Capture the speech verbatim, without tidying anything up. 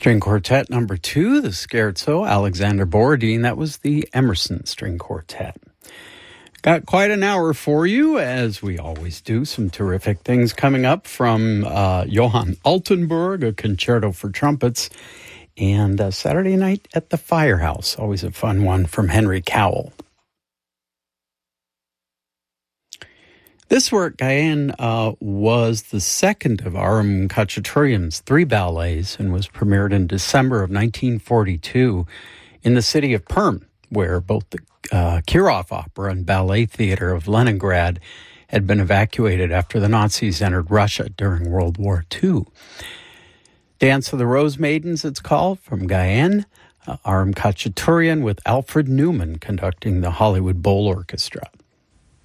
String Quartet number two, the Scherzo, Alexander Borodin. That was the Emerson String Quartet. Got quite an hour for you, as we always do. Some terrific things coming up from uh, Johann Altenburg, a concerto for trumpets, and uh, Saturday Night at the Firehouse, always a fun one, from Henry Cowell. This work, Gayen, uh, was the second of Aram Khachaturian's three ballets and was premiered in December of nineteen forty-two in the city of Perm, where both the uh, Kirov Opera and Ballet Theater of Leningrad had been evacuated after the Nazis entered Russia during World War Two. Dance of the Rose Maidens, it's called, from Gayen, uh, Aram Khachaturian with Alfred Newman conducting the Hollywood Bowl Orchestra.